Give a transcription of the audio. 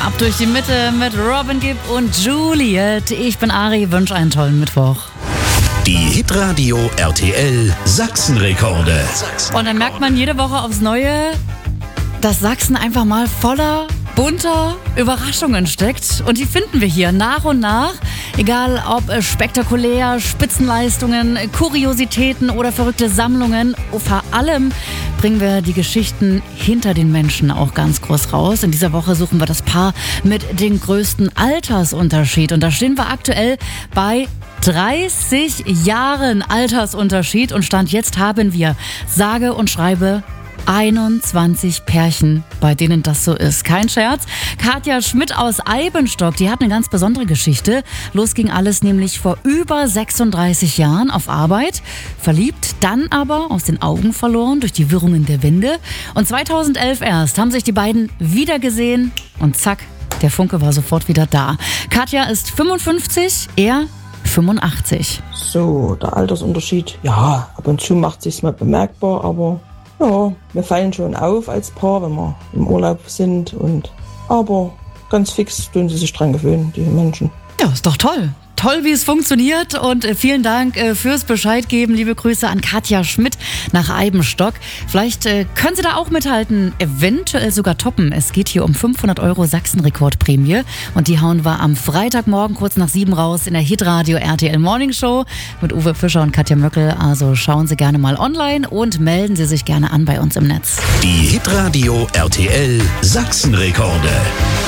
Ab durch die Mitte mit Robin Gibb und Juliet. Ich bin Ari, wünsche einen tollen Mittwoch. Die Hitradio RTL Sachsenrekorde. Und dann merkt man jede Woche aufs Neue, dass Sachsen einfach mal voller bunter Überraschungen steckt. Und die finden wir hier nach und nach. Egal ob spektakulär, Spitzenleistungen, Kuriositäten oder verrückte Sammlungen. Vor allem bringen wir die Geschichten hinter den Menschen auch ganz groß raus. In dieser Woche suchen wir das Paar mit dem größten Altersunterschied. Und da stehen wir aktuell bei 30 Jahren Altersunterschied. Und Stand jetzt haben wir sage und schreibe 21 Pärchen, bei denen das so ist. Kein Scherz. Katja Schmidt aus Eibenstock, die hat eine ganz besondere Geschichte. Los ging alles nämlich vor über 36 Jahren auf Arbeit. Verliebt, dann aber aus den Augen verloren durch die Wirrungen der Winde. Und 2011 erst haben sich die beiden wiedergesehen und zack, der Funke war sofort wieder da. Katja ist 55, er 85. So, der Altersunterschied, ja, ab und zu macht sich's mal bemerkbar, aber ja, wir fallen schon auf als Paar, wenn wir im Urlaub sind. Aber ganz fix tun sie sich dran gewöhnen, die Menschen. Ja, ist doch toll. Toll, wie es funktioniert, und vielen Dank fürs Bescheid geben. Liebe Grüße an Katja Schmidt nach Eibenstock. Vielleicht können Sie da auch mithalten, eventuell sogar toppen. Es geht hier um 500 € Sachsenrekordprämie und die hauen wir am Freitagmorgen kurz nach 7 raus in der Hitradio RTL Morning Show mit Uwe Fischer und Katja Möckel. Also schauen Sie gerne mal online und melden Sie sich gerne an bei uns im Netz. Die Hitradio RTL Sachsenrekorde.